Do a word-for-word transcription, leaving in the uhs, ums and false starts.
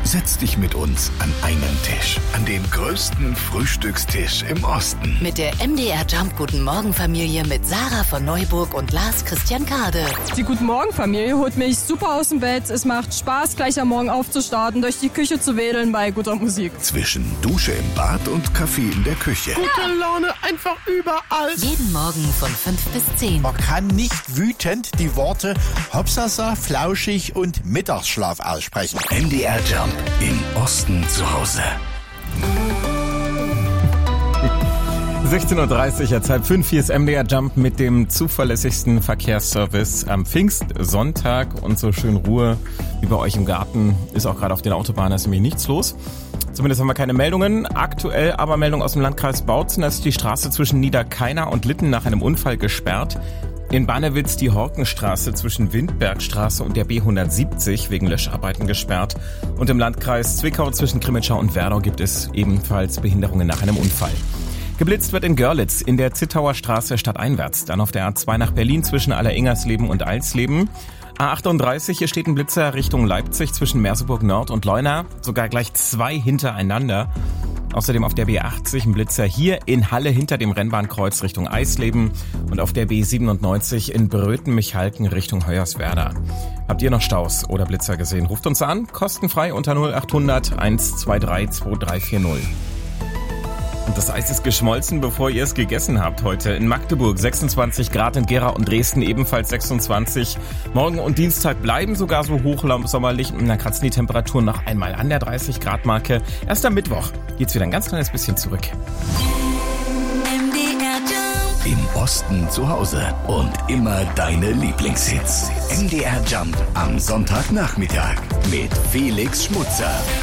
Setz dich mit uns an einen Tisch. An den größten Frühstückstisch im Osten. Mit der M D R Jump Guten Morgen Familie mit Sarah von Neuburg und Lars Christian Kade. Die Guten Morgen Familie holt mich super aus dem Bett. Es macht Spaß, gleich am Morgen aufzustarten, durch die Küche zu wedeln bei guter Musik. Zwischen Dusche im Bad und Kaffee in der Küche. Gute Laune einfach überall. Jeden Morgen von fünf bis zehn. Man kann nicht wütend die Worte Hopsasa, Flauschig und Mittagsschlaf aussprechen. M D R Jump im Osten zu Hause. sechzehn Uhr dreißig, jetzt halb fünf, hier ist M D R Jump mit dem zuverlässigsten Verkehrsservice am Pfingstsonntag und so schön Ruhe wie bei euch im Garten ist auch gerade auf den Autobahnen, ist nämlich nichts los. Zumindest haben wir keine Meldungen. Aktuell aber Meldung aus dem Landkreis Bautzen, da ist die Straße zwischen Niederkeiner und Litten nach einem Unfall gesperrt. In Bannewitz die Horkenstraße zwischen Windbergstraße und der B hundertsiebzig wegen Löscharbeiten gesperrt. Und im Landkreis Zwickau zwischen Krimitschau und Werdau gibt es ebenfalls Behinderungen nach einem Unfall. Geblitzt wird in Görlitz in der Zittauer Straße stadteinwärts, dann auf der A zwei nach Berlin zwischen Alleringersleben und Eilsleben. A achtunddreißig, hier steht ein Blitzer Richtung Leipzig zwischen Merseburg Nord und Leuna, sogar gleich zwei hintereinander. Außerdem auf der B achtzig ein Blitzer hier in Halle hinter dem Rennbahnkreuz Richtung Eisleben und auf der B siebenundneunzig in Bröten-Michalken Richtung Hoyerswerda. Habt ihr noch Staus oder Blitzer gesehen? Ruft uns an, kostenfrei unter null achthundert eins zwei drei zwei drei vier null. Und das Eis ist geschmolzen, bevor ihr es gegessen habt heute. In Magdeburg sechsundzwanzig Grad, in Gera und Dresden ebenfalls sechsundzwanzig. Morgen und Dienstag bleiben sogar so hochsommerlich und dann kratzen die Temperaturen noch einmal an der dreißig Grad Marke. Erst am Mittwoch geht's wieder ein ganz kleines bisschen zurück. Im Osten zu Hause und immer deine Lieblingshits. M D R Jump am Sonntagnachmittag mit Felix Schmutzer.